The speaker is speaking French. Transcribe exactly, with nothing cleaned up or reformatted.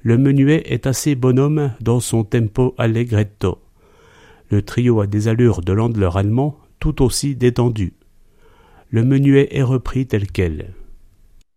Le menuet est assez bonhomme dans son tempo allegretto. Le trio a des allures de Ländler allemand tout aussi détendues. Le menuet est repris tel quel.